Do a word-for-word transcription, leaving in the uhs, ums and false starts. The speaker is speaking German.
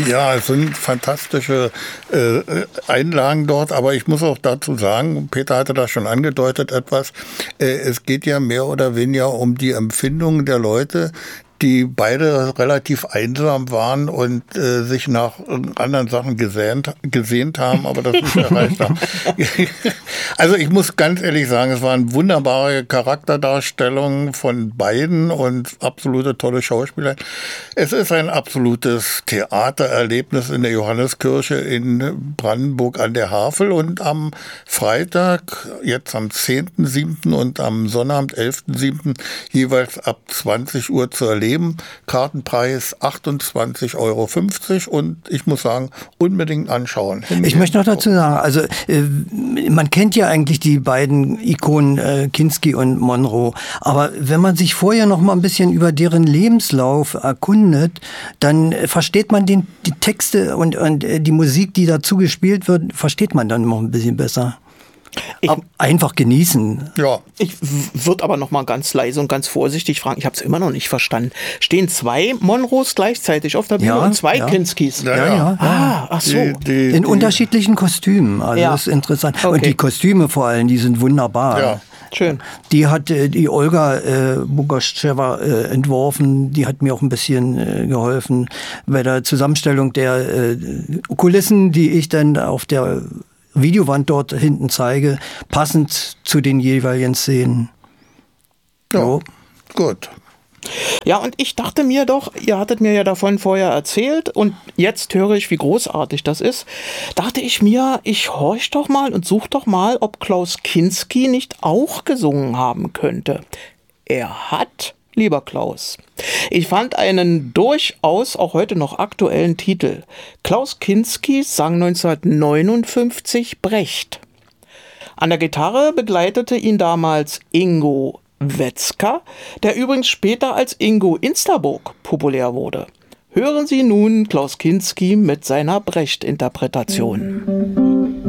Ja, es sind fantastische äh, Einlagen dort, aber ich muss auch dazu sagen, Peter hatte das schon angedeutet etwas, äh, es geht ja mehr oder weniger um die Empfindungen der Leute, die beide relativ einsam waren und äh, sich nach anderen Sachen gesehnt, gesehnt haben, aber das nicht erreicht haben. Also ich muss ganz ehrlich sagen, es waren wunderbare Charakterdarstellungen von beiden und absolute tolle Schauspieler. Es ist ein absolutes Theatererlebnis in der Johanneskirche in Brandenburg an der Havel und am Freitag, jetzt am zehnten siebten und am Sonnabend, elften siebten jeweils ab zwanzig Uhr zu erleben. Kartenpreis achtundzwanzig Euro fünfzig und ich muss sagen, unbedingt anschauen. Ich möchte noch dazu sagen, also äh, man kennt ja eigentlich die beiden Ikonen äh, Kinski und Monroe, aber wenn man sich vorher noch mal ein bisschen über deren Lebenslauf erkundet, dann versteht man den, die Texte und, und die Musik, die dazu gespielt wird, versteht man dann noch ein bisschen besser. Ich, Einfach genießen. Ja. Ich würde aber noch mal ganz leise und ganz vorsichtig fragen, ich habe es immer noch nicht verstanden. Stehen zwei Monroes gleichzeitig auf der Bühne ja, und zwei ja. Kinskis? Ja, ja. ja. Ah, ach so. Die, die, In die, unterschiedlichen Kostümen. Also ja. das ist interessant. Okay. Und die Kostüme vor allem, die sind wunderbar. Ja. Schön. Die hat äh, die Olga äh, Bugaschewa äh, entworfen. Die hat mir auch ein bisschen äh, geholfen bei der Zusammenstellung der äh, Kulissen, die ich dann auf der Videowand dort hinten zeige, passend zu den jeweiligen Szenen. Ja, so. Gut. Ja, und ich dachte mir doch, ihr hattet mir ja davon vorher erzählt und jetzt höre ich, wie großartig das ist. Dachte ich mir, ich horch doch mal und such doch mal, ob Klaus Kinski nicht auch gesungen haben könnte. Er hat, lieber Klaus. Ich fand einen durchaus auch heute noch aktuellen Titel. Klaus Kinski sang neunzehnhundertneunundfünfzig Brecht. An der Gitarre begleitete ihn damals Ingo Wetzka, der übrigens später als Ingo Insterburg populär wurde. Hören Sie nun Klaus Kinski mit seiner Brecht-Interpretation.